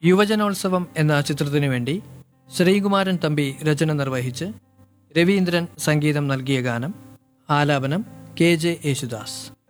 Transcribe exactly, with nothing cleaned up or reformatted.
യുവജനോത്സവം എന്ന ചിത്രത്തിനു വേണ്ടി ശ്രീകുമാരൻ തമ്പി രചന നിർവഹിച്ച് രവീന്ദ്രൻ സംഗീതം നൽകിയ ഗാനം. ആലാപനം കെ ജെ യേശുദാസ്.